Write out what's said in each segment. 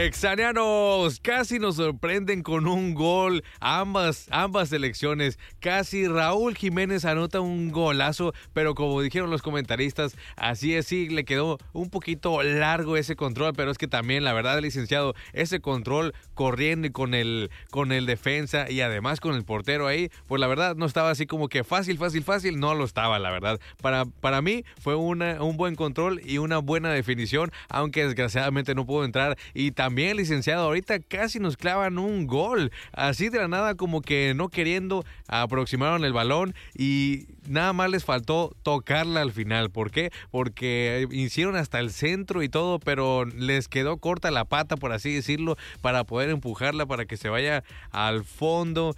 Texanianos, casi nos sorprenden con un gol. Ambas selecciones. Casi Raúl Jiménez anota un golazo, pero como dijeron los comentaristas, así es, sí, le quedó un poquito largo ese control, pero es que también, la verdad, licenciado, ese control corriendo y con el defensa y además con el portero ahí, pues la verdad no estaba así como que fácil, no lo estaba, la verdad. Para mí fue un buen control y una buena definición, aunque desgraciadamente no pudo entrar. Y también, licenciado, ahorita casi nos clavan un gol, así de la nada, como que no queriendo, aproximaron el balón y nada más les faltó tocarla al final. ¿Por qué? Porque hicieron hasta el centro y todo, pero les quedó corta la pata, por así decirlo, para poder empujarla para que se vaya al fondo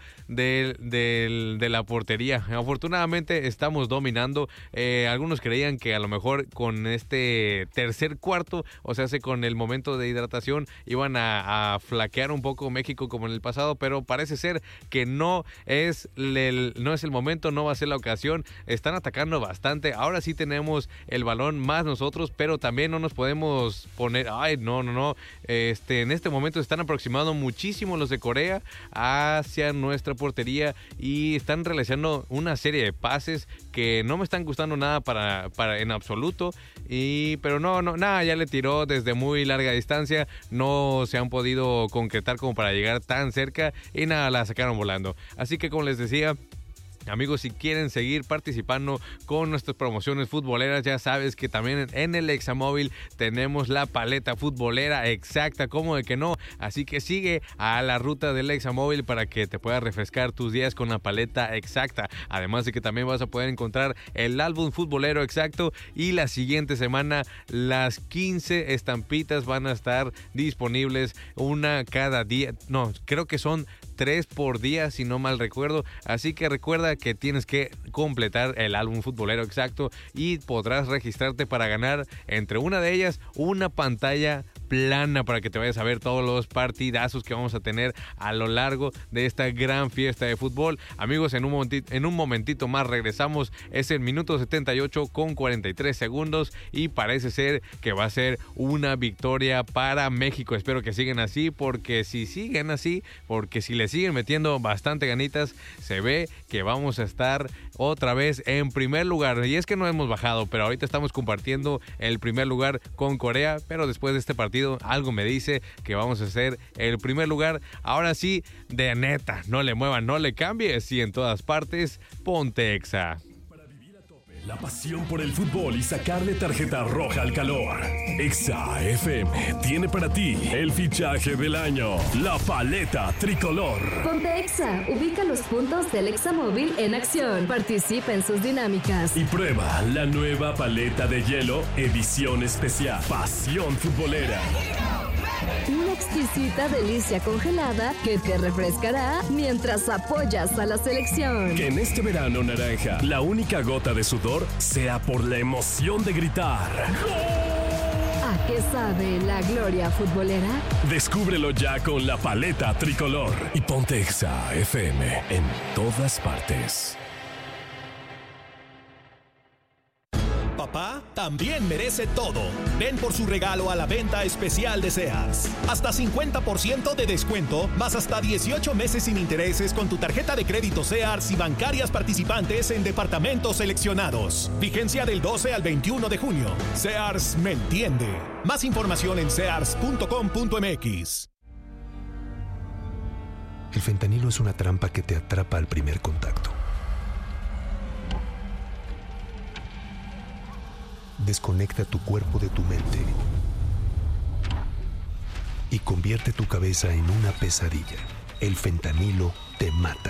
de la portería. Afortunadamente estamos dominando. Algunos creían que a lo mejor con este tercer cuarto, o sea, con el momento de hidratación, iban a flaquear un poco México como en el pasado, pero parece ser que no es el momento, no va a ser la ocasión. Están atacando bastante. Ahora sí tenemos el balón más nosotros, pero también no nos podemos poner... no. En este momento están aproximando muchísimo los de Corea hacia nuestra portería y están realizando una serie de pases que no me están gustando nada para en absoluto. Pero nada, ya le tiró desde muy larga distancia, no se han podido concretar como para llegar tan cerca y nada, la sacaron volando. Así que, como les decía, amigos, si quieren seguir participando con nuestras promociones futboleras, ya sabes que también en el Examóvil tenemos la paleta futbolera exacta, como de que no. Así que sigue a la ruta del Examóvil para que te puedas refrescar tus días con la paleta exacta. Además de que también vas a poder encontrar el álbum futbolero exacto, y la siguiente semana las 15 estampitas van a estar disponibles, una cada día. No, creo que son 3 por día, si no mal recuerdo. Así que recuerda que tienes que completar el álbum futbolero exacto y podrás registrarte para ganar, entre una de ellas, una pantalla plana para que te vayas a ver todos los partidazos que vamos a tener a lo largo de esta gran fiesta de fútbol. Amigos, en un momentito más regresamos. Es el minuto 78 con 43 segundos y parece ser que va a ser una victoria para México. Espero que sigan así, porque si le siguen metiendo bastante ganitas, se ve que vamos a estar otra vez en primer lugar. Y es que no hemos bajado, pero ahorita estamos compartiendo el primer lugar con Corea, pero después de este partido algo me dice que vamos a ser el primer lugar. Ahora sí, de neta, no le muevan, no le cambies, y en todas partes, ponte Exa. La pasión por el fútbol y sacarle tarjeta roja al calor. Exa FM tiene para ti el fichaje del año, la paleta tricolor. Ponte Exa, ubica los puntos del Examóvil en acción. Participa en sus dinámicas. Y prueba la nueva paleta de hielo, edición especial. Pasión futbolera. Una exquisita delicia congelada que te refrescará mientras apoyas a la selección. Que en este verano naranja, la única gota de sudor sea por la emoción de gritar ¡Gol! ¿A qué sabe la gloria futbolera? Descúbrelo ya con la paleta tricolor. Y ponte Exa FM en todas partes. Papá también merece todo. Ven por su regalo a la venta especial de Sears. Hasta 50% de descuento, más hasta 18 meses sin intereses con tu tarjeta de crédito Sears y bancarias participantes en departamentos seleccionados. Vigencia del 12 al 21 de junio. Sears me entiende. Más información en sears.com.mx. El fentanilo es una trampa que te atrapa al primer contacto. Desconecta tu cuerpo de tu mente y convierte tu cabeza en una pesadilla. El fentanilo te mata.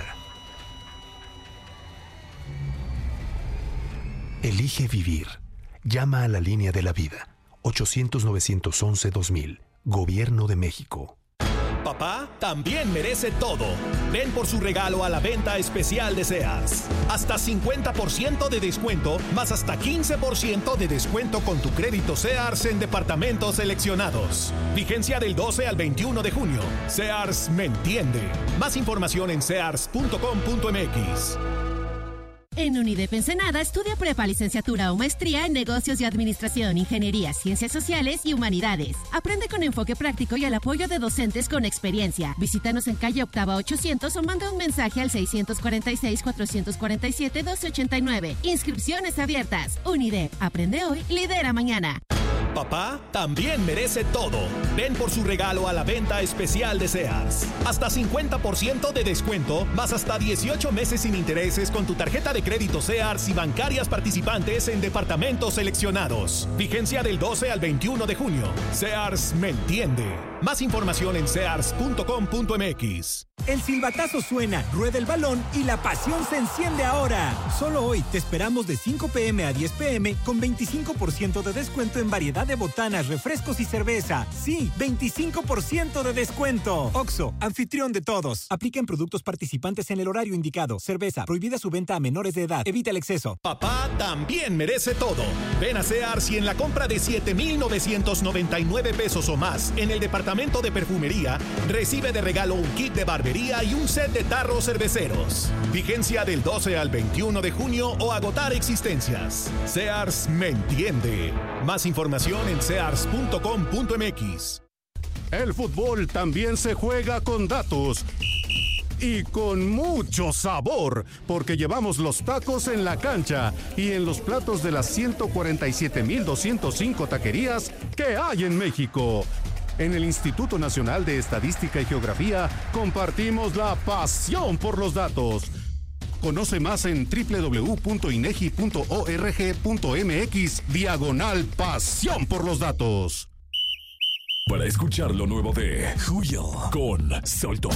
Elige vivir. Llama a la línea de la vida. 800-911-2000. Gobierno de México. Papá también merece todo. Ven por su regalo a la venta especial de Sears. Hasta 50% de descuento, más hasta 15% de descuento con tu crédito Sears en departamentos seleccionados. Vigencia del 12 al 21 de junio. Sears me entiende. Más información en sears.com.mx. En UNIDEP Ensenada estudia prepa, licenciatura o maestría en negocios y administración, ingeniería, ciencias sociales y humanidades. Aprende con enfoque práctico y el apoyo de docentes con experiencia. Visítanos en calle Octava 800 o manda un mensaje al 646-447-1289. Inscripciones abiertas. UNIDEP. Aprende hoy, lidera mañana. Papá también merece todo. Ven por su regalo a la venta especial de Sears. Hasta 50% de descuento, más hasta 18 meses sin intereses con tu tarjeta de crédito Sears y bancarias participantes en departamentos seleccionados. Vigencia del 12 al 21 de junio. Sears me entiende. Más información en sears.com.mx. El silbatazo suena, rueda el balón y la pasión se enciende ahora. Solo hoy te esperamos de 5 p.m. a 10 p.m. con 25% de descuento en variedad de botanas, refrescos y cerveza. Sí, 25% de descuento. Oxxo, anfitrión de todos. Aplica en productos participantes en el horario indicado. Cerveza, prohibida su venta a menores de edad. Evita el exceso. Papá también merece todo. Ven a Sears y en la compra de 7,999 pesos o más en el departamento de perfumería, recibe de regalo un kit de barbería y un set de tarros cerveceros. Vigencia del 12 al 21 de junio o agotar existencias. Sears me entiende. Más información en sears.com.mx. El fútbol también se juega con datos. Y con mucho sabor, porque llevamos los tacos en la cancha y en los platos de las 147,205 taquerías que hay en México. En el Instituto Nacional de Estadística y Geografía compartimos la pasión por los datos. Conoce más en www.inegi.org.mx/pasión por los datos. Para escuchar lo nuevo de Julio con Solto.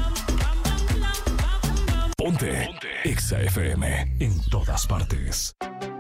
Ponte Exa FM en todas partes.